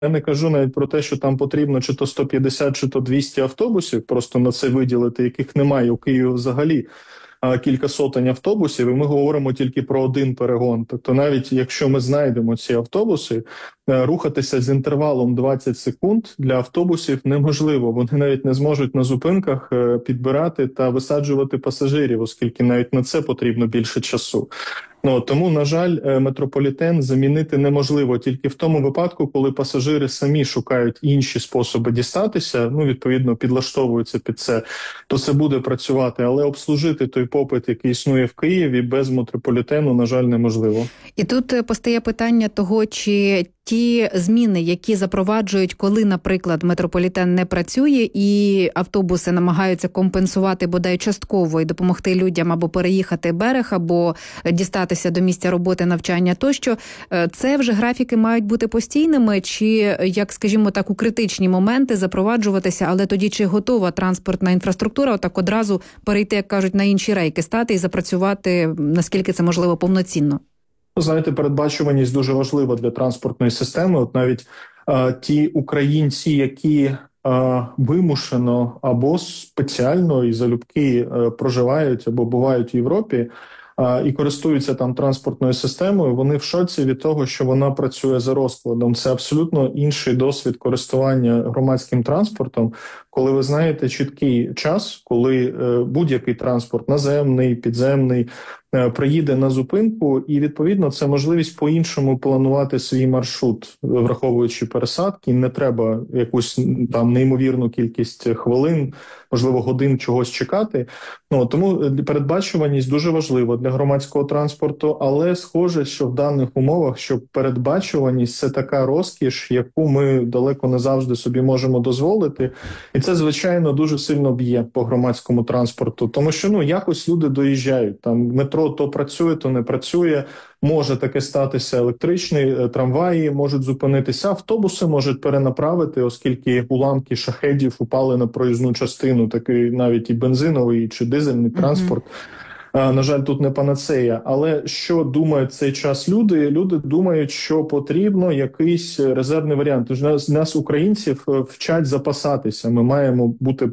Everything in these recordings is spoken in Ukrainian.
Я не кажу навіть про те, що там потрібно чи то 150, чи то 200 автобусів, просто на це виділити, яких немає у Києві взагалі кілька сотень автобусів, і ми говоримо тільки про один перегон. Тобто навіть якщо ми знайдемо ці автобуси, рухатися з інтервалом 20 секунд для автобусів неможливо. Вони навіть не зможуть на зупинках підбирати та висаджувати пасажирів, оскільки навіть на це потрібно більше часу. Тому, на жаль, метрополітен замінити неможливо тільки в тому випадку, коли пасажири самі шукають інші способи дістатися, відповідно, підлаштовуються під це, то це буде працювати. Але обслужити той попит, який існує в Києві, без метрополітену, на жаль, неможливо. І тут постає питання того, чи ті зміни, які запроваджують, коли, наприклад, метрополітен не працює і автобуси намагаються компенсувати бодай частково і допомогти людям або переїхати берег, або дістатися до місця роботи, навчання тощо, це вже графіки мають бути постійними чи, як, скажімо так, у критичні моменти запроваджуватися, але тоді чи готова транспортна інфраструктура отак одразу перейти, як кажуть, на інші рейки стати і запрацювати, наскільки це можливо, повноцінно? Знаєте, передбачуваність дуже важлива для транспортної системи. От навіть ті українці, які вимушено або спеціально і залюбки проживають або бувають в Європі і користуються там транспортною системою, вони в шоці від того, що вона працює за розкладом. Це абсолютно інший досвід користування громадським транспортом, коли ви знаєте чіткий час, коли будь-який транспорт, наземний, підземний, приїде на зупинку, і, відповідно, це можливість по-іншому планувати свій маршрут, враховуючи пересадки. Не треба якусь там неймовірну кількість хвилин, можливо, годин чогось чекати. Тому передбачуваність дуже важлива для громадського транспорту, але схоже, що в даних умовах, що передбачуваність – це така розкіш, яку ми далеко не завжди собі можемо дозволити. І це, звичайно, дуже сильно б'є по громадському транспорту, тому що, якось люди доїжджають. Там метро то працює, то не працює. Може таке статися, електричні трамваї можуть зупинитися, автобуси можуть перенаправити, оскільки уламки шахедів упали на проїзну частину, такий навіть і бензиновий, чи дизельний транспорт. На жаль, тут не панацея. Але що думають в цей час люди? Люди думають, що потрібно якийсь резервний варіант. Тож нас, українців, вчать запасатися. Ми маємо бути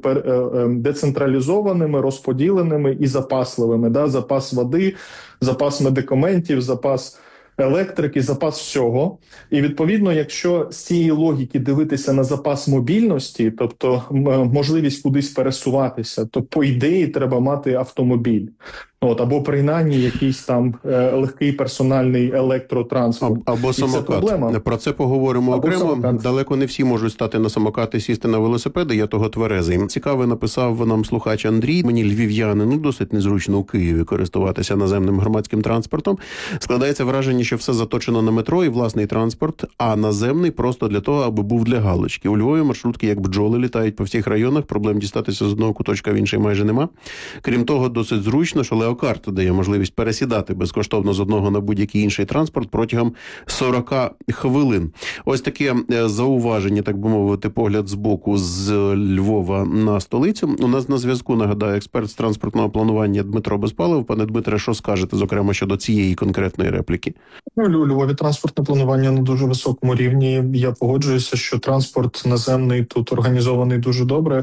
децентралізованими, розподіленими і запасливими. Да? Запас води, запас медикаментів, запас електрики, запас всього. І, відповідно, якщо з цієї логіки дивитися на запас мобільності, тобто можливість кудись пересуватися, то, по ідеї, треба мати автомобіль. Або принаймні якийсь там легкий персональний електротранспорт. Або самокат. Про це поговоримо окремо. Самокат. Далеко не всі можуть стати на самокат і сісти на велосипеди, я того тверезий. Цікаво написав нам слухач Андрій. Мені львів'янину досить незручно у Києві користуватися наземним громадським транспортом. Складається враження, що все заточено на метро і власний транспорт, а наземний просто для того, аби був для галочки. У Львові маршрутки як бджоли літають по всіх районах, проблем дістатися з одного куточка в інший майже нема. Крім того, досить зручно, що Леокарт дає можливість пересідати безкоштовно з одного на будь-який інший транспорт протягом 40 хвилин. Ось таке зауваження, так би мовити, погляд з боку з Львова на столицю. У нас на зв'язку, нагадаю, експерт з транспортного планування Дмитро Безпалов. Пане Дмитре, що скажете, зокрема, щодо цієї конкретної репліки? У Львові транспортне планування на дуже високому рівні. Я погоджуюся, що транспорт наземний тут організований дуже добре.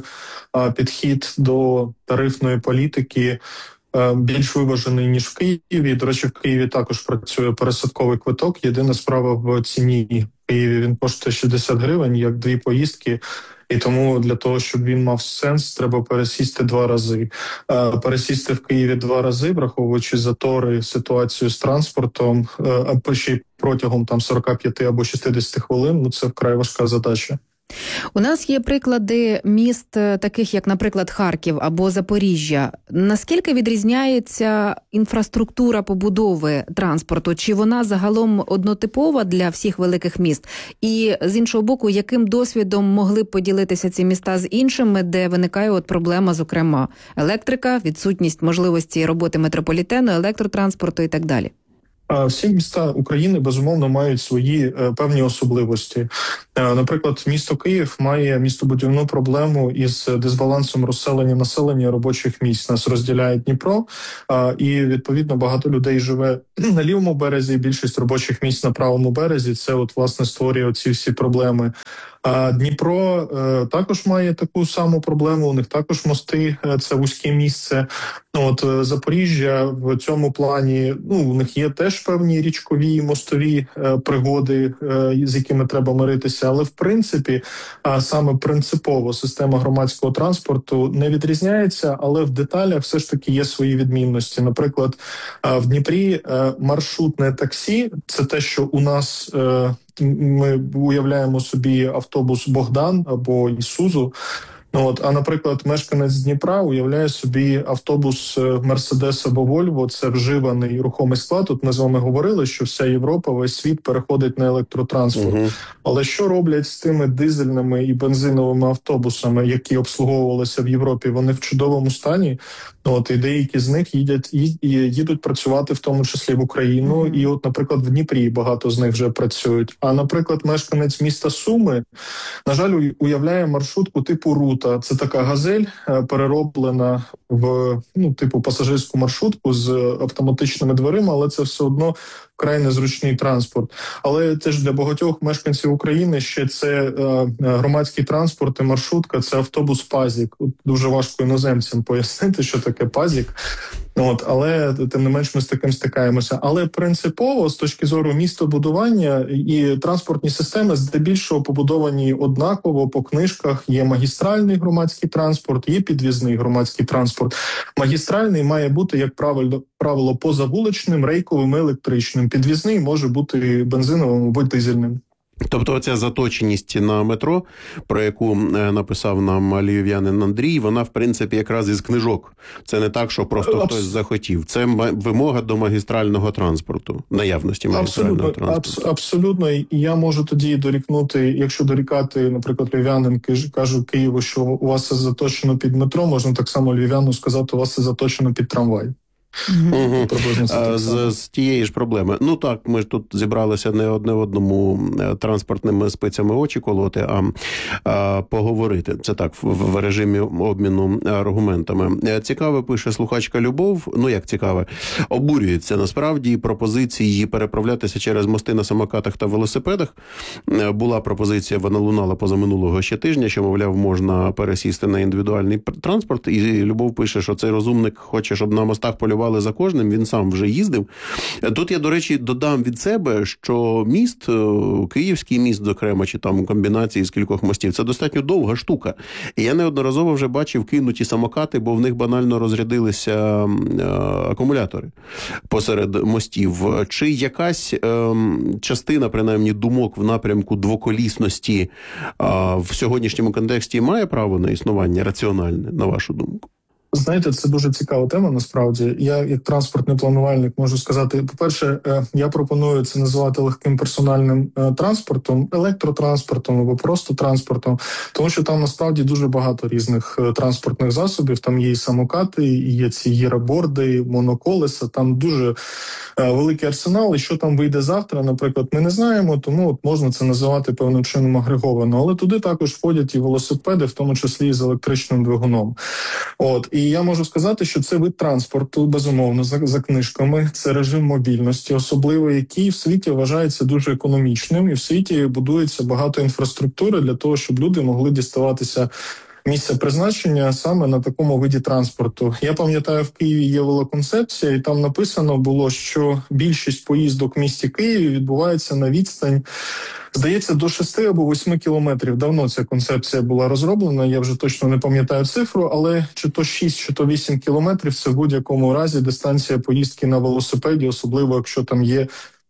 Підхід до тарифної політики більш виважений, ніж в Києві. До речі, в Києві також працює пересадковий квиток. Єдина справа в ціні. В Києві він коштує 60 гривень, як 2 поїздки. І тому для того, щоб він мав сенс, треба пересісти 2 рази. Пересісти в Києві 2 рази, враховуючи затори, ситуацію з транспортом, а ще й протягом 45 або 60 хвилин, це вкрай важка задача. У нас є приклади міст, таких як, наприклад, Харків або Запоріжжя. Наскільки відрізняється інфраструктура побудови транспорту? Чи вона загалом однотипова для всіх великих міст? І, з іншого боку, яким досвідом могли б поділитися ці міста з іншими, де виникає проблема, зокрема, електрика, відсутність можливості роботи метрополітену, електротранспорту і так далі? Всі міста України, безумовно, мають свої певні особливості. Наприклад, місто Київ має містобудівну проблему із дисбалансом розселення населення робочих місць. Нас розділяє Дніпро, і, відповідно, багато людей живе на лівому березі, більшість робочих місць на правому березі. Це, власне, створює ці всі проблеми. А Дніпро також має таку саму проблему, у них також мости, це вузьке місце. Запоріжжя в цьому плані, у них є теж певні річкові, мостові пригоди, з якими треба миритися, але в принципі, саме принципово система громадського транспорту не відрізняється, але в деталях все ж таки є свої відмінності. Наприклад, в Дніпрі маршрутне таксі – це те, що у нас ми уявляємо собі автобус «Богдан» або «Ісузу». А, наприклад, мешканець Дніпра уявляє собі автобус «Мерседес» або «Вольво». Це вживаний рухомий склад. Тут ми з вами говорили, що вся Європа, весь світ переходить на електротранспорт. Але що роблять з тими дизельними і бензиновими автобусами, які обслуговувалися в Європі? Вони в чудовому стані. І деякі з них їдуть працювати, в тому числі в Україну. І наприклад, в Дніпрі багато з них вже працюють. А, наприклад, мешканець міста Суми, на жаль, уявляє маршрутку типу «Рута». Це така газель, перероблена в, типу пасажирську маршрутку з автоматичними дверима, але це все одно вкрай незручний транспорт. Але теж для багатьох мешканців України ще це громадський транспорт і маршрутка – це автобус «Пазік». Дуже важко іноземцям пояснити, що таке «Пазік». Але тим не менш ми з таким стикаємося. Але принципово, з точки зору містобудування і транспортні системи здебільшого побудовані однаково по книжках. Є магістральний громадський транспорт, є підвізний громадський транспорт. Магістральний має бути, як правило, позавуличним, рейковим, електричним. Підвізний може бути бензиновим або дизельним. Тобто оця заточеність на метро, про яку написав нам львів'янин Андрій, вона, в принципі, якраз із книжок. Це не так, що просто хтось захотів. Це вимога до магістрального транспорту, наявності магістрального транспорту. Абсолютно. І я можу тоді дорікнути, якщо дорікати, наприклад, львів'янин каже Києву, що у вас це заточено під метро, можна так само львів'яну сказати, у вас це заточено під трамвай. З тієї ж проблеми. Так, ми ж тут зібралися не одне одному транспортними спицями очі колоти, а поговорити. Це так, в режимі обміну аргументами. Цікаве, пише слухачка Любов, як цікаве, обурюється насправді пропозиції її переправлятися через мости на самокатах та велосипедах. Була пропозиція, вона лунала позаминулого ще тижня, що, мовляв, можна пересісти на індивідуальний транспорт, і Любов пише, що цей розумник хоче, щоб на мостах полювали за кожним, він сам вже їздив. Тут я, до речі, додам від себе, що міст, Київський міст, зокрема, чи там комбінації з кількох мостів, це достатньо довга штука. І я неодноразово вже бачив кинуті самокати, бо в них банально розрядилися акумулятори посеред мостів. Чи якась частина, принаймні, думок в напрямку двоколісності в сьогоднішньому контексті має право на існування раціональне, на вашу думку? Знаєте, це дуже цікава тема, насправді. Я, як транспортний планувальник, можу сказати, по-перше, я пропоную це називати легким персональним транспортом, електротранспортом або просто транспортом, тому що там, насправді, дуже багато різних транспортних засобів. Там є і самокати, і є ці гіроборди, моноколеса, там дуже великий арсенал. І що там вийде завтра, наприклад, ми не знаємо, тому можна це називати певним чином агреговано. Але туди також входять і велосипеди, в тому числі і з електричним двигуном. І я можу сказати, що це вид транспорту, безумовно, за книжками. Це режим мобільності, особливо який в світі вважається дуже економічним. І в світі будується багато інфраструктури для того, щоб люди могли діставатися місця призначення саме на такому виді транспорту. Я пам'ятаю, в Києві є велоконцепція, і там написано було, що більшість поїздок в місті Києві відбувається на відстань, здається, до 6 або 8 кілометрів. Давно ця концепція була розроблена, я вже точно не пам'ятаю цифру, але чи то 6, чи то 8 кілометрів – це в будь-якому разі дистанція поїздки на велосипеді, особливо якщо там є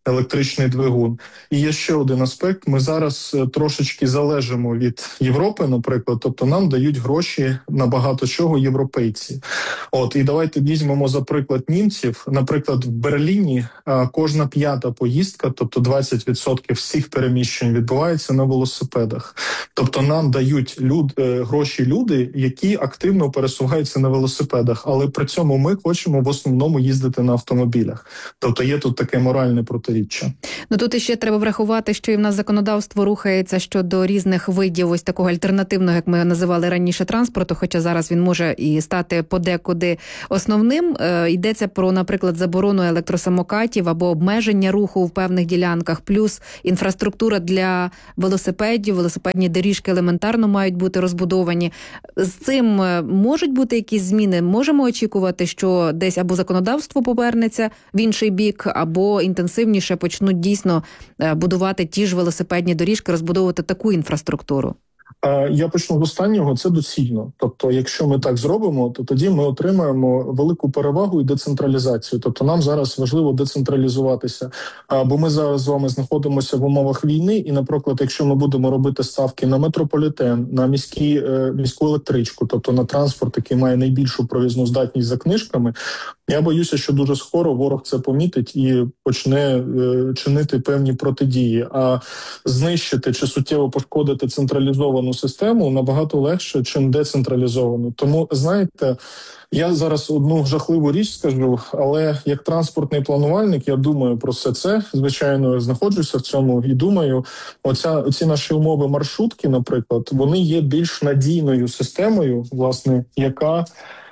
електричний двигун. І є ще один аспект. Ми зараз трошечки залежимо від Європи, наприклад, тобто нам дають гроші на багато чого європейці. І давайте візьмемо за приклад німців. Наприклад, в Берліні кожна п'ята поїздка, тобто 20% всіх переміщень відбувається на велосипедах. Тобто нам дають гроші люди, які активно пересуваються на велосипедах, але при цьому ми хочемо в основному їздити на автомобілях. Тобто є тут таке моральне протиріччя. Тут іще треба врахувати, що і в нас законодавство рухається щодо різних видів ось такого альтернативного, як ми називали раніше, транспорту, хоча зараз він може і стати подекуди основним. Йдеться про, наприклад, заборону електросамокатів або обмеження руху в певних ділянках, плюс інфраструктура для велосипедів, велосипедні доріжки елементарно мають бути розбудовані. З цим можуть бути якісь зміни? Можемо очікувати, що десь або законодавство повернеться в інший бік, або інтенсивніше почнуть дійсно будувати ті ж велосипедні доріжки, розбудовувати таку інфраструктуру? Я почну з останнього, це доцільно. Тобто, якщо ми так зробимо, то тоді ми отримаємо велику перевагу і децентралізацію. Тобто нам зараз важливо децентралізуватися, бо ми зараз з вами знаходимося в умовах війни, і, наприклад, якщо ми будемо робити ставки на метрополітен, на міську електричку, тобто на транспорт, який має найбільшу проїзну здатність за книжками, я боюся, що дуже скоро ворог це помітить і почне чинити певні протидії. А знищити чи суттєво пошкодити централізовану систему набагато легше, чим децентралізовану. Тому, знаєте, я зараз одну жахливу річ скажу, але як транспортний планувальник я думаю про все це. Звичайно, знаходжуся в цьому і думаю, оці наші умови маршрутки, наприклад, вони є більш надійною системою, власне, яка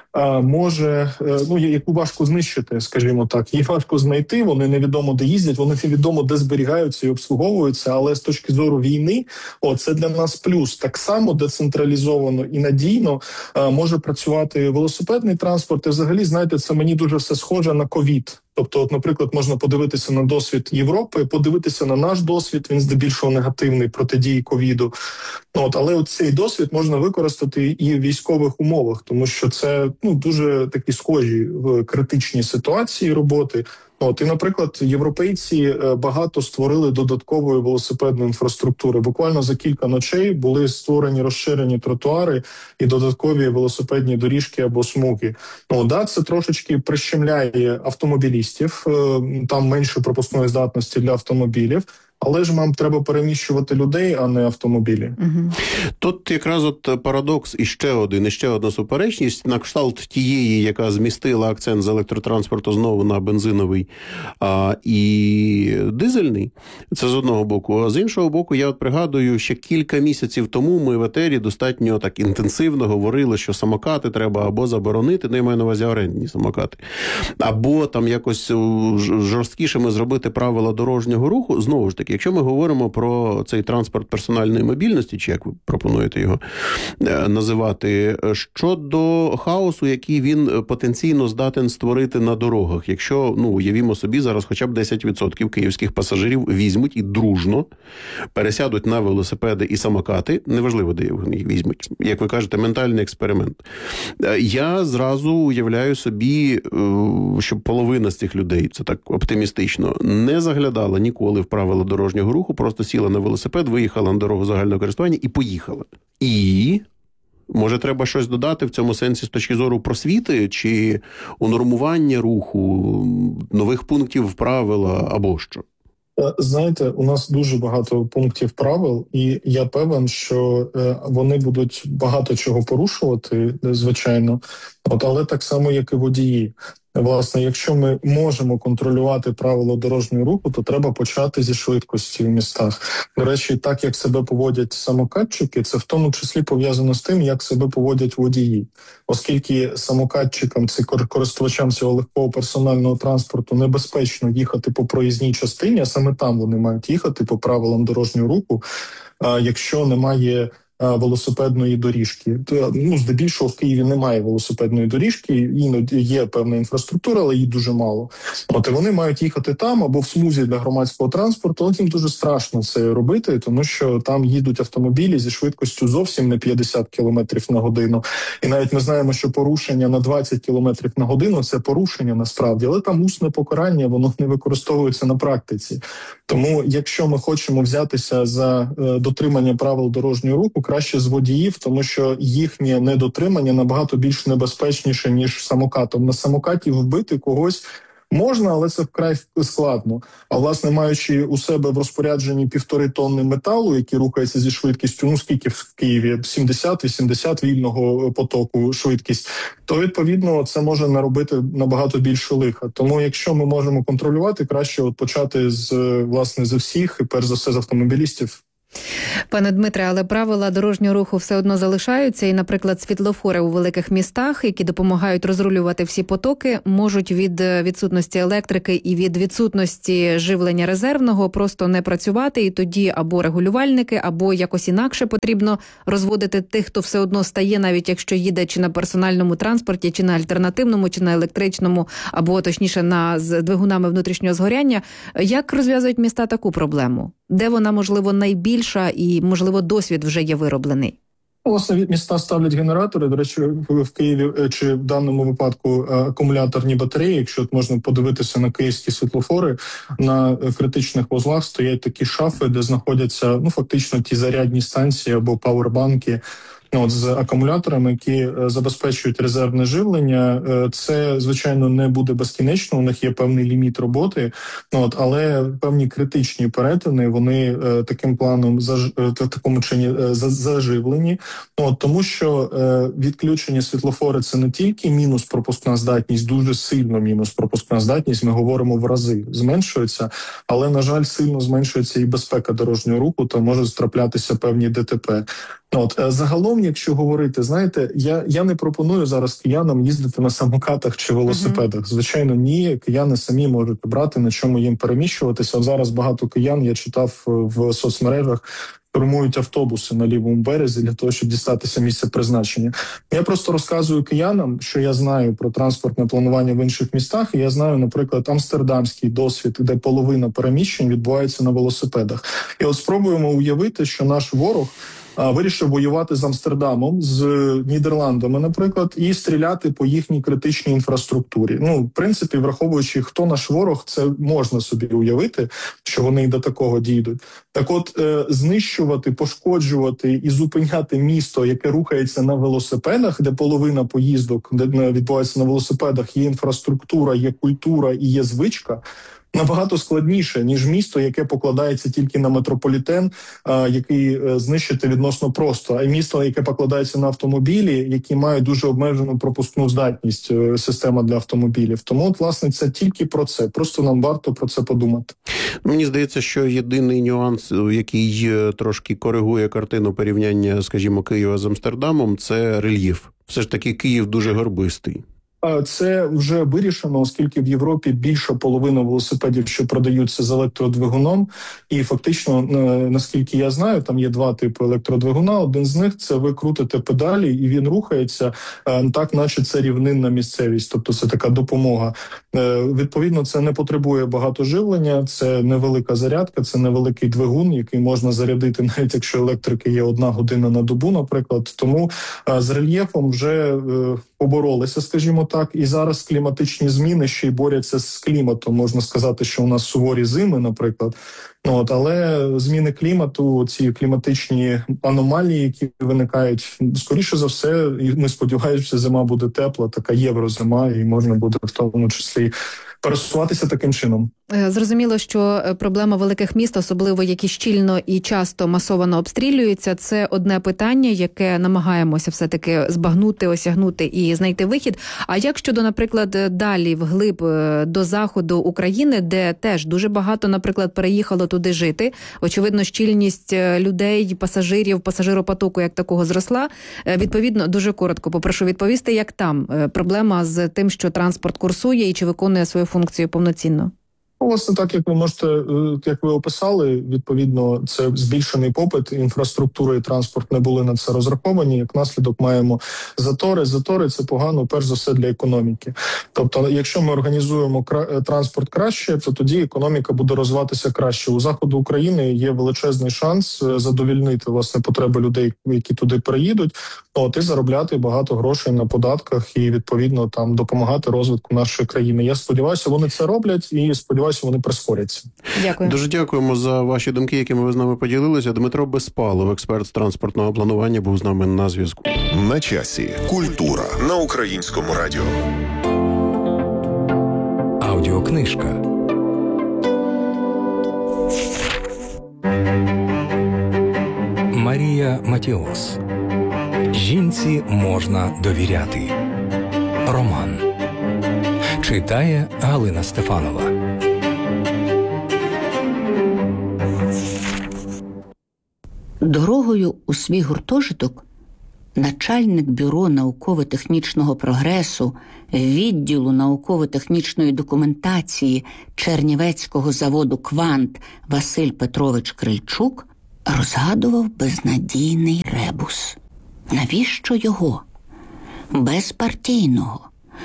може, яку важко знищити, скажімо так. Їх важко знайти, вони невідомо де їздять, вони невідомо де зберігаються і обслуговуються, але з точки зору війни, це для нас плюс. Так само децентралізовано і надійно може працювати велосипедний транспорт. І взагалі, знаєте, це мені дуже все схоже на ковід. Тобто, наприклад, можна подивитися на досвід Європи, подивитися на наш досвід, він здебільшого негативний протидії ковіду. Але цей досвід можна використати і в військових умовах, тому що це дуже такі схожі в критичні ситуації роботи. І, наприклад, європейці багато створили додаткової велосипедної інфраструктури. Буквально за кілька ночей були створені розширені тротуари і додаткові велосипедні доріжки або смуги. Це трошечки прищемляє автомобілістів, там менше пропускної здатності для автомобілів. Але ж нам треба переміщувати людей, а не автомобілі. Тут якраз парадокс і ще одна суперечність на кшталт тієї, яка змістила акцент з електротранспорту знову на бензиновий і дизельний. Це з одного боку. А з іншого боку, я пригадую, ще кілька місяців тому ми в етері достатньо так інтенсивно говорили, що самокати треба або заборонити, я маю на увазі орендні самокати, або там якось жорсткішими зробити правила дорожнього руху. Знову ж таки, якщо ми говоримо про цей транспорт персональної мобільності, чи як ви пропонуєте його називати, щодо хаосу, який він потенційно здатен створити на дорогах, якщо, уявімо собі, зараз хоча б 10% київських пасажирів візьмуть і дружно пересядуть на велосипеди і самокати, неважливо, де вони їх візьмуть, як ви кажете, ментальний експеримент. Я зразу уявляю собі, що половина з цих людей, це так оптимістично, не заглядала ніколи в правила дорожнього руху, просто сіла на велосипед, виїхала на дорогу загального користування і поїхала. І, може, треба щось додати в цьому сенсі з точки зору просвіти, чи унормування руху, нових пунктів правила, або що? Знаєте, у нас дуже багато пунктів правил, і я певен, що вони будуть багато чого порушувати, звичайно, але так само, як і водії. Власне, якщо ми можемо контролювати правила дорожнього руху, то треба почати зі швидкості в містах. До речі, так, як себе поводять самокатчики, це в тому числі пов'язано з тим, як себе поводять водії. Оскільки самокатчикам, користувачам цього легкого персонального транспорту небезпечно їхати по проїзній частині, а саме там вони мають їхати по правилам дорожнього руху, якщо немає велосипедної доріжки. Здебільшого в Києві немає велосипедної доріжки, іноді є певна інфраструктура, але її дуже мало. І вони мають їхати там або в смузі для громадського транспорту, але їм дуже страшно це робити, тому що там їдуть автомобілі зі швидкістю зовсім не 50 км на годину. І навіть ми знаємо, що порушення на 20 км на годину – це порушення насправді, але там усне покарання, воно не використовується на практиці. Тому, якщо ми хочемо взятися за дотримання правил дорожнього руху, краще з водіїв, тому що їхнє недотримання набагато більш небезпечніше, ніж самокатом. На самокаті вбити когось можна, але це вкрай складно. А власне, маючи у себе в розпорядженні 1,5 тонни металу, який рухається зі швидкістю, скільки в Києві? 70-80 вільного потоку швидкість, то, відповідно, це може наробити набагато більше лиха. Тому, якщо ми можемо контролювати, краще почати з всіх, і перш за все з автомобілістів. Пане Дмитре, але правила дорожнього руху все одно залишаються, і, наприклад, світлофори у великих містах, які допомагають розрулювати всі потоки, можуть від відсутності електрики і від відсутності живлення резервного просто не працювати, і тоді або регулювальники, або якось інакше потрібно розводити тих, хто все одно стає, навіть якщо їде чи на персональному транспорті, чи на альтернативному, чи на електричному, або, точніше, з двигунами внутрішнього згоряння. Як розв'язують міста таку проблему? Де вона, можливо, найбільша і, можливо, досвід вже є вироблений? Власне, міста ставлять генератори. До речі, в Києві, чи в даному випадку акумуляторні батареї, якщо можна подивитися на київські світлофори, на критичних вузлах стоять такі шафи, де знаходяться фактично ті зарядні станції або пауербанки, з акумуляторами, які забезпечують резервне живлення. Це, звичайно, не буде безкінечно, у них є певний ліміт роботи, але певні критичні перетини, вони таким планом, в такому чині заживлені. Тому що відключені світлофори – це не тільки мінус пропускна здатність, дуже сильно мінус пропускна здатність, ми говоримо в рази, зменшується, але, на жаль, сильно зменшується і безпека дорожнього руху, та можуть траплятися певні ДТП. Загалом, якщо говорити, знаєте, я не пропоную зараз киянам їздити на самокатах чи велосипедах. Звичайно, ні, кияни самі можуть обрати, на чому їм переміщуватися. Зараз багато киян, я читав в соцмережах, формують автобуси на лівому березі для того, щоб дістатися місця призначення. Я просто розказую киянам, що я знаю про транспортне планування в інших містах, і я знаю, наприклад, амстердамський досвід, де половина переміщень відбувається на велосипедах. І от спробуємо уявити, що наш ворог вирішив воювати з Амстердамом, з Нідерландами, наприклад, і стріляти по їхній критичній інфраструктурі. В принципі, враховуючи, хто наш ворог, це можна собі уявити, що вони і до такого дійдуть. Так от, знищувати, пошкоджувати і зупиняти місто, яке рухається на велосипедах, де половина поїздок, де відбувається на велосипедах, є інфраструктура, є культура і є звичка, набагато складніше, ніж місто, яке покладається тільки на метрополітен, який знищити відносно просто, а місто, яке покладається на автомобілі, які мають дуже обмежену пропускну здатність, система для автомобілів. Тому, власне, це тільки про це. Просто нам варто про це подумати. Мені здається, що єдиний нюанс, який трошки коригує картину порівняння, скажімо, Києва з Амстердамом, це рельєф. Все ж таки Київ дуже горбистий. Це вже вирішено, оскільки в Європі більша половина велосипедів, що продаються з електродвигуном, і фактично, наскільки я знаю, там є два типи електродвигуна. Один з них – це ви крутите педалі, і він рухається так, наче це рівнинна місцевість, тобто це така допомога. Відповідно, це не потребує багато живлення, це невелика зарядка, це невеликий двигун, який можна зарядити, навіть якщо електрики є 1 година на добу, наприклад. Тому з рельєфом вже поборолися, скажімо так, і зараз кліматичні зміни ще й борються з кліматом. Можна сказати, що у нас суворі зими, наприклад. Але зміни клімату, ці кліматичні аномалії, які виникають, скоріше за все, і ми сподіваємося, що зима буде тепла, така єврозима, і можна буде в тому числі пересуватися таким чином. Зрозуміло, що проблема великих міст, особливо які щільно і часто масово обстрілюються, це одне питання, яке намагаємося все-таки збагнути, осягнути і знайти вихід. А як щодо, наприклад, далі вглиб до заходу України, де теж дуже багато, наприклад, переїхало туди жити, очевидно, щільність людей, пасажирів, пасажиропотоку як такого зросла. Відповідно, дуже коротко попрошу відповісти, як там проблема з тим, що транспорт курсує і чи виконує свою функцію повноцінно? Власне, так, як ви описали, відповідно, це збільшений попит, інфраструктура і транспорт не були на це розраховані, як наслідок маємо затори. Затори – це погано, перш за все, для економіки. Тобто, якщо ми організуємо транспорт краще, то тоді економіка буде розвиватися краще. У заходу України є величезний шанс задовільнити, власне, потреби людей, які туди переїдуть, і заробляти багато грошей на податках і, відповідно, там допомагати розвитку нашої країни. Я сподіваюся, вони це роблять і сподіваюся, вони прискоряться. Дякую. Дуже дякуємо за ваші думки, якими ви з нами поділилися. Дмитро Безпалов, експерт з транспортного планування, був з нами на зв'язку. На часі. Культура на Українському радіо. Аудіокнижка. Марія Матіос. Жінці можна довіряти. Роман. Читає Галина Стефанова. Дорогою у свій гуртожиток начальник бюро науково-технічного прогресу відділу науково-технічної документації Чернівецького заводу «Квант» Василь Петрович Крильчук розгадував безнадійний ребус. Навіщо його? Безпартійного,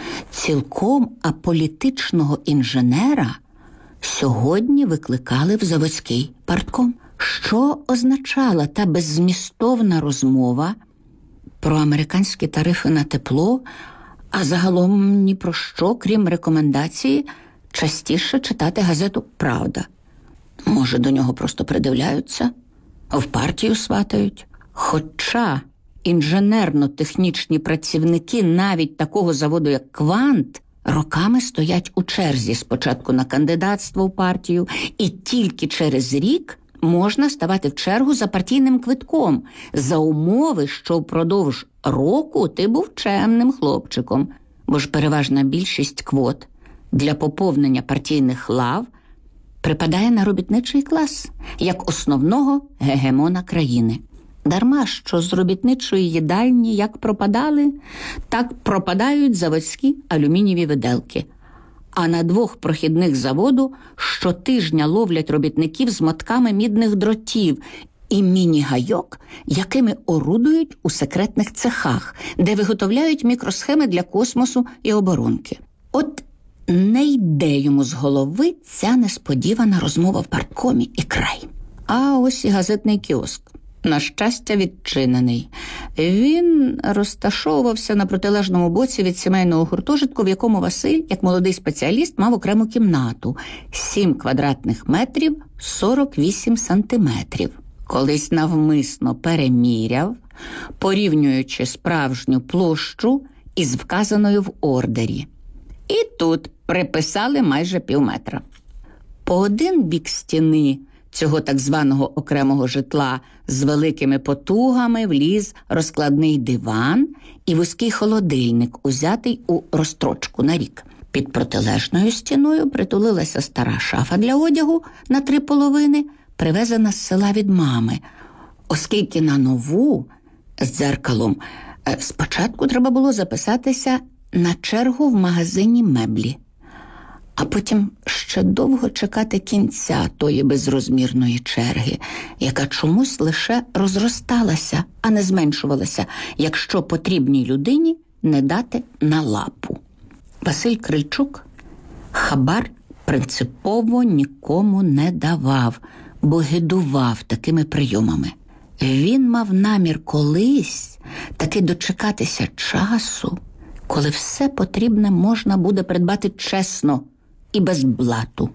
цілком аполітичного інженера сьогодні викликали в заводський партком. Що означала та беззмістовна розмова про американські тарифи на тепло, а загалом ні про що, крім рекомендації, частіше читати газету «Правда». Може, до нього просто придивляються, в партію сватають. Хоча інженерно-технічні працівники навіть такого заводу, як «Квант», роками стоять у черзі спочатку на кандидатство в партію, і тільки через рік можна ставати в чергу за партійним квитком, за умови, що впродовж року ти був чемним хлопчиком. Бо ж переважна більшість квот для поповнення партійних лав припадає на робітничий клас, як основного гегемона країни. Дарма, що з робітничої їдальні як пропадали, так пропадають заводські алюмінієві виделки. А на 2 прохідних заводу щотижня ловлять робітників з мотками мідних дротів і міні-гайок, якими орудують у секретних цехах, де виготовляють мікросхеми для космосу і оборонки. От не йде йому з голови ця несподівана розмова в парткомі і край. А ось і газетний кіоск. На щастя, відчинений. Він розташовувався на протилежному боці від сімейного гуртожитку, в якому Василь, як молодий спеціаліст, мав окрему кімнату. 7 квадратних метрів, 48 сантиметрів. Колись навмисно переміряв, порівнюючи справжню площу із вказаною в ордері. І тут приписали майже півметра. По один бік стіни цього так званого окремого житла з великими потугами вліз розкладний диван і вузький холодильник, узятий у розстрочку на рік. Під протилежною стіною притулилася стара шафа для одягу на 3 половини, привезена з села від мами, оскільки на нову з дзеркалом спочатку треба було записатися на чергу в магазині меблі, а потім ще довго чекати кінця тої безрозмірної черги, яка чомусь лише розросталася, а не зменшувалася, якщо потрібній людині не дати на лапу. Василь Крильчук хабар принципово нікому не давав, бо гидував такими прийомами. Він мав намір колись таки дочекатися часу, коли все потрібне можна буде придбати чесно і без блату.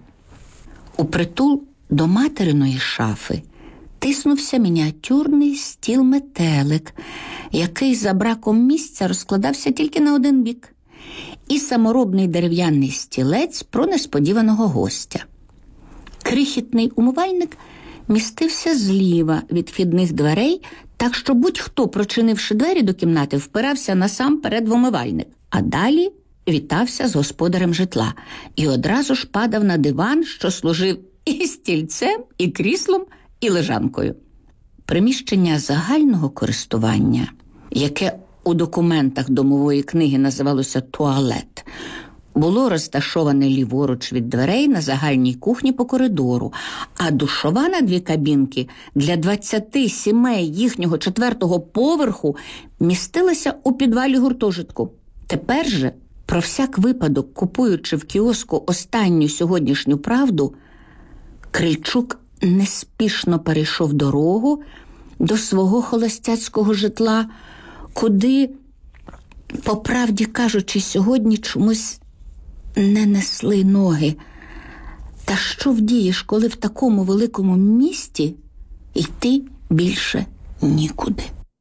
Упритул до материної шафи тиснувся мініатюрний стіл-метелик, який за браком місця розкладався тільки на один бік, і саморобний дерев'яний стілець про несподіваного гостя. Крихітний умивальник містився зліва від вхідних дверей, так що будь-хто, прочинивши двері до кімнати, впирався насамперед в умивальник, а далі вітався з господарем житла і одразу ж падав на диван, що служив і стільцем, і кріслом, і лежанкою. Приміщення загального користування, яке у документах домової книги називалося туалет, було розташоване ліворуч від дверей на загальній кухні по коридору, а душова на 2 кабінки для 20 сімей їхнього 4-го поверху містилася у підвалі гуртожитку. Тепер же, про всяк випадок, купуючи в кіоску останню сьогоднішню правду, Крильчук неспішно перейшов дорогу до свого холостяцького житла, куди, по правді кажучи, сьогодні чомусь не несли ноги. Та що вдієш, коли в такому великому місті йти більше нікуди?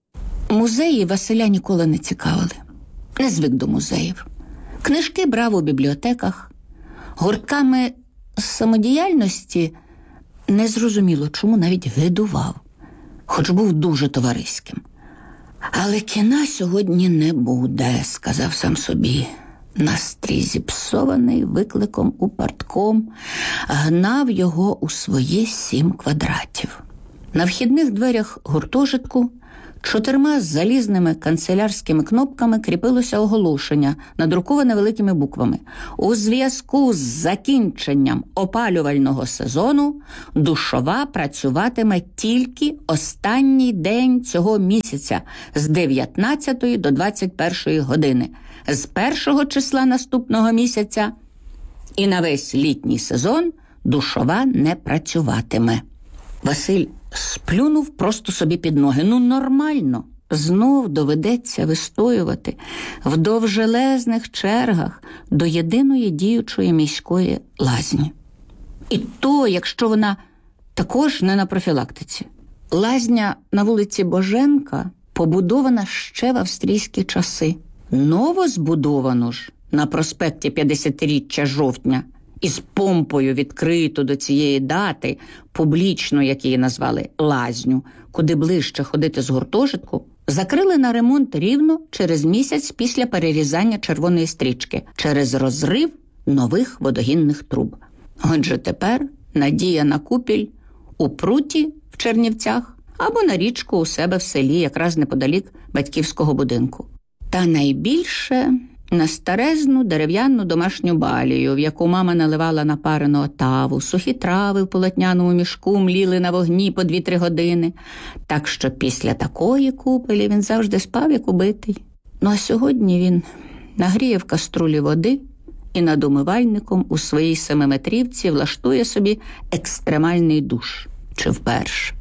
Музеї Василя ніколи не цікавили. Не звик до музеїв. Книжки брав у бібліотеках. Гуртками самодіяльності незрозуміло чому навіть гидував, хоч був дуже товариським. Але кіна сьогодні не буде, сказав сам собі. Настрій зіпсований викликом у партком гнав його у свої 7 квадратів. На вхідних дверях гуртожитку 4 залізними канцелярськими кнопками кріпилося оголошення, надруковане великими буквами. У зв'язку з закінченням опалювального сезону душова працюватиме тільки останній день цього місяця з 19 до 21 години. З 1 числа наступного місяця і на весь літній сезон душова не працюватиме. Василь сплюнув просто собі під ноги. Нормально. Знов доведеться вистоювати в довжелезних чергах до єдиної діючої міської лазні. І то, якщо вона також не на профілактиці. Лазня на вулиці Боженка побудована ще в австрійські часи. Новозбудовану ж на проспекті 50-річчя жовтня із помпою відкрито до цієї дати, публічно, як її назвали, лазню, куди ближче ходити з гуртожитку, закрили на ремонт рівно через місяць після перерізання червоної стрічки, через розрив нових водогінних труб. Отже, тепер надія на купіль у Пруті в Чернівцях або на річку у себе в селі, якраз неподалік батьківського будинку. Та найбільше на старезну дерев'яну домашню балію, в яку мама наливала напарену отаву, сухі трави в полотняному мішку мліли на вогні по 2-3 години. Так що після такої купелі він завжди спав, як убитий. Ну а сьогодні він нагріє в каструлі води і над умивальником у своїй 7-метрівці влаштує собі екстремальний душ. Чи вперше.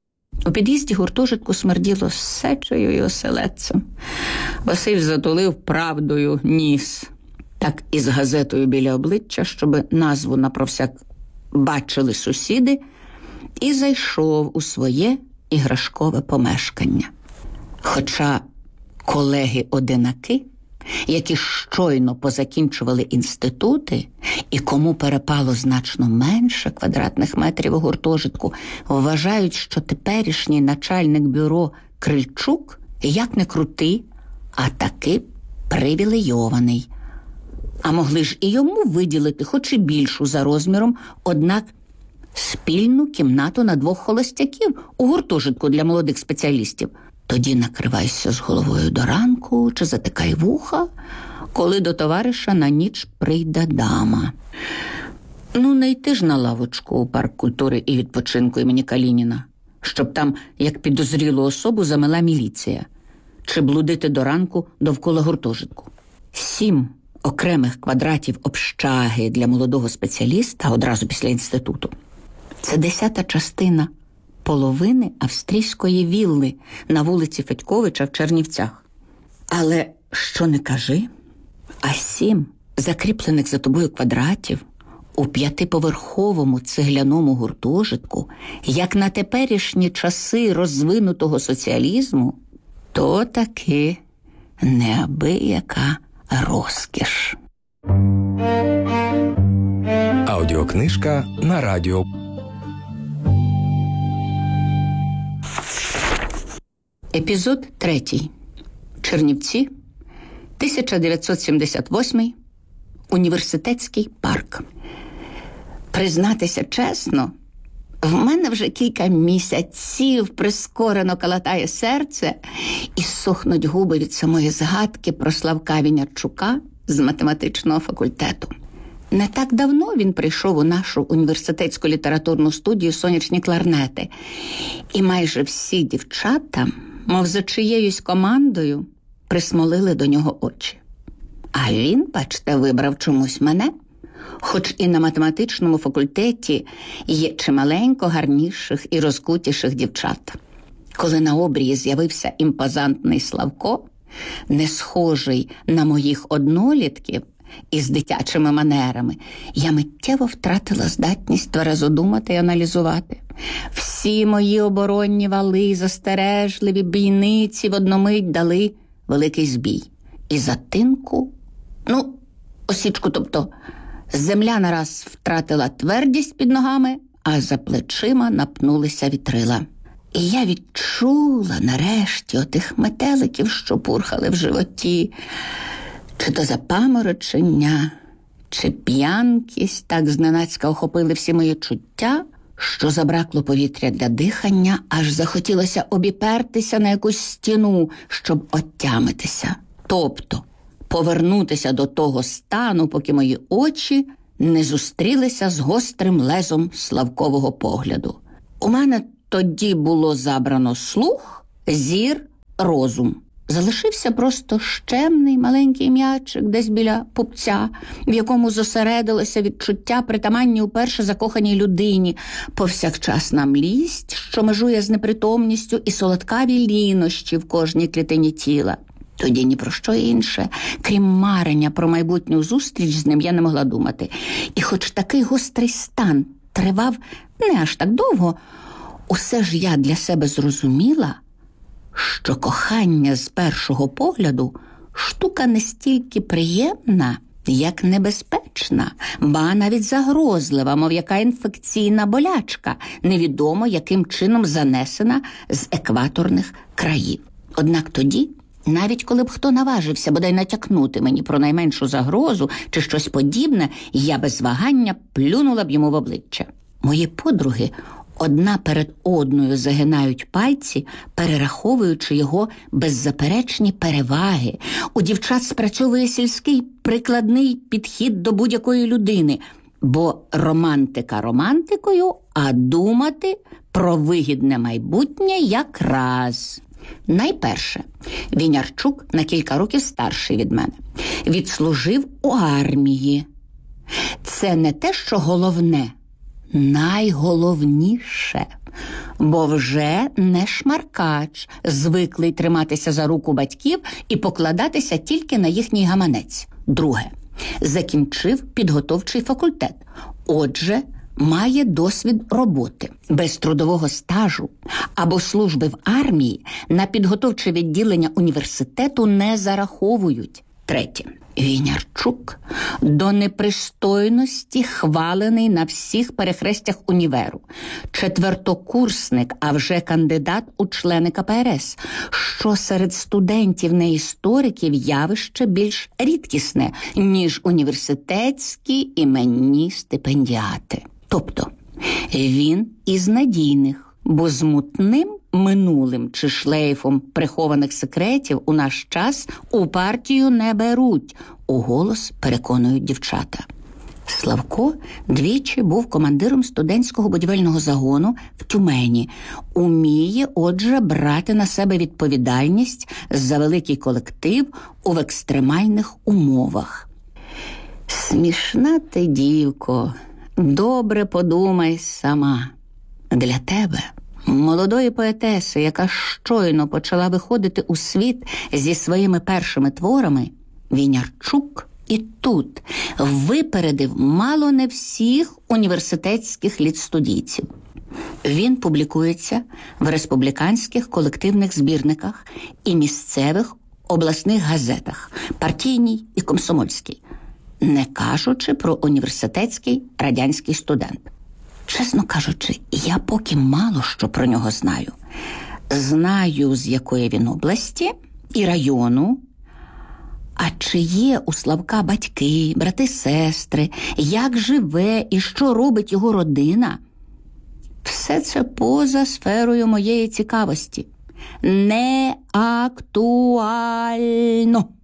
У під'їзді гуртожитку смерділо сечею і оселедцем. Василь затулив правдою ніс, так і з газетою біля обличчя, щоб назву напровсяк бачили сусіди, і зайшов у своє іграшкове помешкання. Хоча колеги-одинаки, які щойно позакінчували інститути і кому перепало значно менше квадратних метрів у гуртожитку, вважають, що теперішній начальник бюро Крильчук, як не крутий, а таки привілейований. А могли ж і йому виділити хоч і більшу за розміром, однак спільну кімнату на 2 холостяків у гуртожитку для молодих спеціалістів. Тоді накривайся з головою до ранку чи затикай вуха, коли до товариша на ніч прийде дама. Ну, не йти ж на лавочку у парк культури і відпочинку імені Калініна, щоб там, як підозрілу особу, замела міліція, чи блудити до ранку довкола гуртожитку. 7 окремих квадратів общаги для молодого спеціаліста одразу після інституту – це 10-та частина половини австрійської вілли на вулиці Федьковича в Чернівцях. Але що не кажи, а 7 закріплених за тобою квадратів у 5-поверховому цегляному гуртожитку, як на теперішні часи розвинутого соціалізму, то таки неабияка розкіш. Аудіокнижка на радіо. Епізод 3. Чернівці, 1978. Університетський парк. Признатися чесно, в мене вже кілька місяців прискорено калатає серце і сохнуть губи від самої згадки про Славка Вінярчука з математичного факультету. Не так давно він прийшов у нашу університетську літературну студію «Сонячні кларнети». І майже всі дівчата, мов за чиєюсь командою, присмолили до нього очі. А він, бачите, вибрав чомусь мене. Хоч і на математичному факультеті є чималенько гарніших і розкутіших дівчат. Коли на обрії з'явився імпозантний Славко, не схожий на моїх однолітків із дитячими манерами, я миттєво втратила здатність тверезо думати і аналізувати. Всі мої оборонні вали, застережливі бійниці в одномить дали великий збій. І затинку, осічку, тобто, земля нараз втратила твердість під ногами, а за плечима напнулися вітрила. І я відчула нарешті отих метеликів, що пурхали в животі. Чи то запаморочення, чи п'янкість так зненацька охопили всі мої чуття, що забракло повітря для дихання, аж захотілося обіпертися на якусь стіну, щоб оттямитися. Тобто повернутися до того стану, поки мої очі не зустрілися з гострим лезом Славкового погляду. У мене тоді було забрано слух, зір, розум. Залишився просто щемний маленький м'ячик десь біля пупця, в якому зосередилося відчуття, притаманні уперше закоханій людині, повсякчасна млість, що межує з непритомністю, і солодкаві лінощі в кожній клітині тіла. Тоді ні про що інше, крім марення про майбутню зустріч з ним, я не могла думати. І хоч такий гострий стан тривав не аж так довго, усе ж я для себе зрозуміла, що кохання з першого погляду штука не стільки приємна, як небезпечна, ба навіть загрозлива, мов яка інфекційна болячка, невідомо яким чином занесена з екваторних країв. Однак тоді, навіть коли б хто наважився бодай натякнути мені про найменшу загрозу чи щось подібне, я без вагання плюнула б йому в обличчя. Мої подруги одна перед одною загинають пальці, перераховуючи його беззаперечні переваги. У дівчат спрацьовує сільський прикладний підхід до будь-якої людини, бо романтика романтикою, а думати про вигідне майбутнє якраз. Найперше, Вінярчук на кілька років старший від мене. Відслужив у армії. Це не те, що головне, найголовніше, бо вже не шмаркач, звиклий триматися за руку батьків і покладатися тільки на їхній гаманець. Друге, закінчив підготовчий факультет. Отже, має досвід роботи. Без трудового стажу або служби в армії на підготовче відділення університету не зараховують. Третє. Вінярчук до непристойності хвалений на всіх перехрестях універу. Четвертокурсник, а вже кандидат у члени КПРС, що серед студентів-неісториків явище більш рідкісне, ніж університетські іменні стипендіати. Тобто, він із надійних, бо з мутним минулим чи шлейфом прихованих секретів у наш час у партію не беруть, уголос переконують дівчата. Славко двічі був командиром студентського будівельного загону в Тюмені. Уміє, отже, брати на себе відповідальність за великий колектив в екстремальних умовах. Смішна ти, дівко, добре подумай сама. Для тебе, молодої поетеси, яка щойно почала виходити у світ зі своїми першими творами, Вінярчук і тут випередив мало не всіх університетських літстудійців. Він публікується в республіканських колективних збірниках і місцевих обласних газетах, партійній і комсомольській, не кажучи про університетський радянський студент. Чесно кажучи, я поки мало що про нього знаю. Знаю, з якої він області і району. А чи є у Славка батьки, брати, сестри, як живе і що робить його родина? Все це поза сферою моєї цікавості. Не актуально.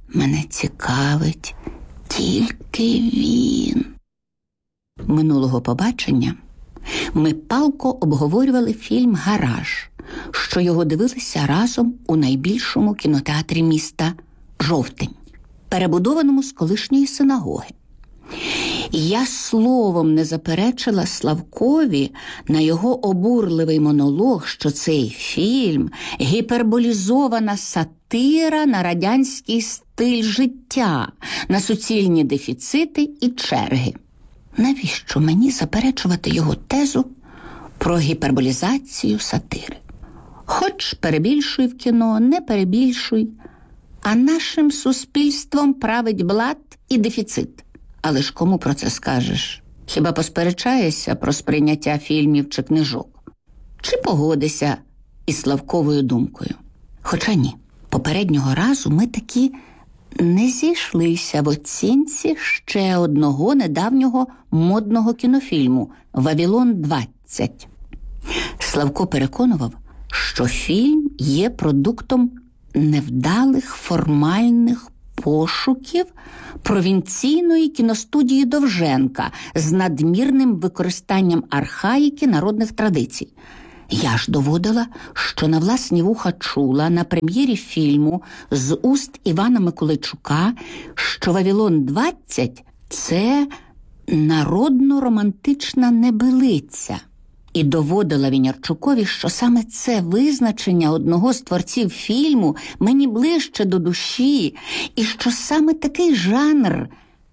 Мене цікавить тільки він. Минулого побачення ми палко обговорювали фільм «Гараж», що його дивилися разом у найбільшому кінотеатрі міста «Жовтень», перебудованому з колишньої синагоги. Я словом не заперечила Славкові на його обурливий монолог, що цей фільм – гіперболізована сатира на радянський стиль життя, на суцільні дефіцити і черги. Навіщо мені заперечувати його тезу про гіперболізацію сатири? Хоч перебільшуй в кіно, не перебільшуй, а нашим суспільством править блат і дефіцит. Але ж кому про це скажеш? Хіба посперечаєшся про сприйняття фільмів чи книжок? Чи погодишся із Славковою думкою? Хоча ні, попереднього разу ми таки не зійшлися в оцінці ще одного недавнього модного кінофільму «Вавилон-20». Славко переконував, що фільм є продуктом невдалих формальних пошуків провінційної кіностудії Довженка з надмірним використанням архаїки народних традицій. Я ж доводила, що на власні вуха чула на прем'єрі фільму з уст Івана Миколайчука, що «Вавилон-20» – це народно-романтична небилиця. І доводила Вінярчукові, що саме це визначення одного з творців фільму мені ближче до душі, і що саме такий жанр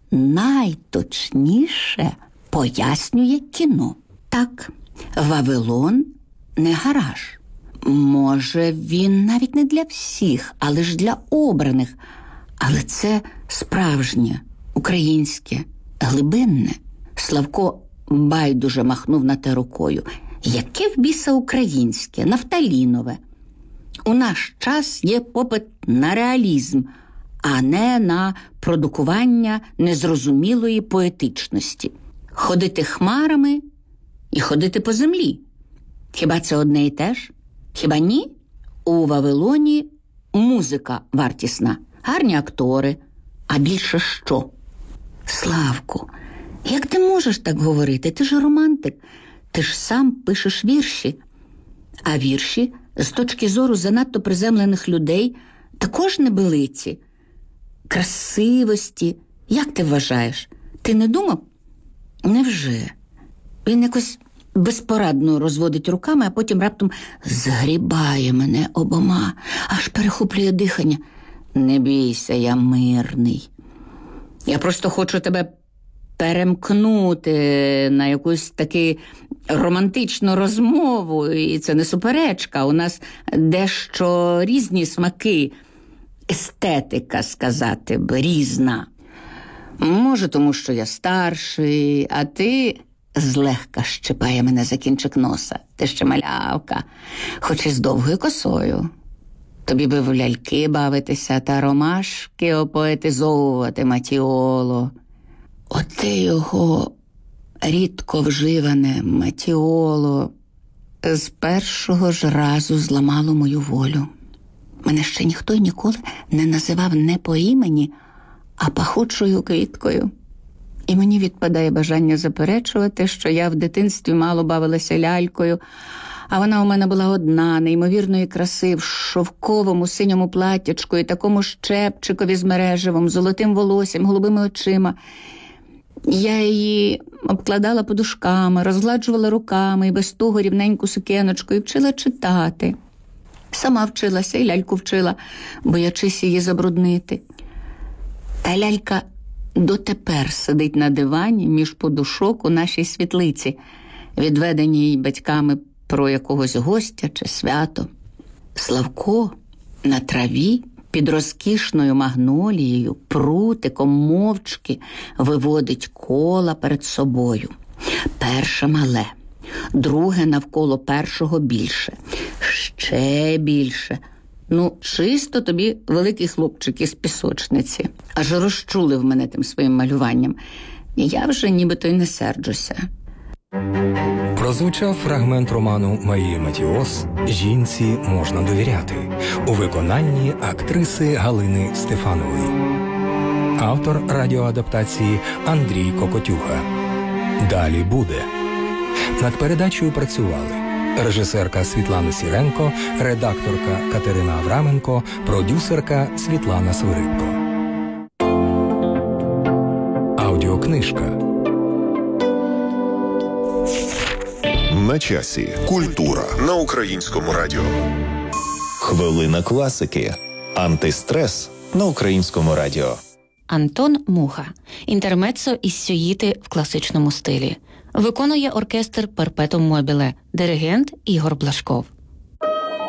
найточніше пояснює кіно. Так, «Вавилон» не гараж. Може, він навіть не для всіх, але ж для обраних. Але це справжнє, українське, глибинне. Славко байдуже махнув на те рукою. Яке в біса українське, нафталінове? У наш час є попит на реалізм, а не на продукування незрозумілої поетичності. Ходити хмарами і ходити по землі. Хіба це одне і те ж? Хіба ні? У «Вавилоні» музика вартісна, гарні актори, а більше що? Славку, як ти можеш так говорити? Ти ж романтик. Ти ж сам пишеш вірші. А вірші, з точки зору занадто приземлених людей, також небилиці. Красивості. Як ти вважаєш? Ти не думав? Невже? Він якось безпорадно розводить руками, а потім раптом згрібає мене обома, аж перехоплює дихання. Не бійся, я мирний. Я просто хочу тебе перемкнути на якусь таку романтичну розмову, і це не суперечка. У нас дещо різні смаки, естетика, сказати б, різна. Може, тому що я старший, а ти злегка щипає мене за кінчик носа. Ти ще малявка, хоч і з довгою косою. Тобі би в ляльки бавитися та ромашки опоетизовувати, Матіоло. Оте його рідко вживане Матіоло з першого ж разу зламало мою волю. Мене ще ніхто й ніколи не називав не по імені, а пахучою квіткою. І мені відпадає бажання заперечувати, що я в дитинстві мало бавилася лялькою, а вона у мене була одна, неймовірної краси, в шовковому синьому платтячку і такому щепчикові з мереживом, золотим волоссям, голубими очима. Я її обкладала подушками, розгладжувала руками і без того рівненьку сукеночку і вчила читати. Сама вчилася і ляльку вчила, боячись її забруднити. Та лялька дотепер сидить на дивані між подушок у нашій світлиці, відведеній їй батьками про якогось гостя чи свято. Славко на траві під розкішною магнолією прутиком мовчки виводить кола перед собою. Перше мале, друге навколо першого більше, ще більше. Ну, чисто тобі великий хлопчик із пісочниці. Аж розчулив мене тим своїм малюванням. І я вже нібито й не серджуся. Про прозвучав фрагмент роману Марії Матіос «Жінці можна довіряти» у виконанні актриси Галини Стефанової. Автор радіоадаптації Андрій Кокотюха. Далі буде. Над передачею працювали режисерка Світлана Сіренко, редакторка Катерина Авраменко, продюсерка Світлана Свиридко. Аудіокнижка. На часі. Культура на Українському радіо. Хвилина класики. Антистрес на Українському радіо. Антон Муха. Інтермеццо із сюїти в класичному стилі. Виконує оркестр «Перпетум мобіле», диригент Ігор Блашков.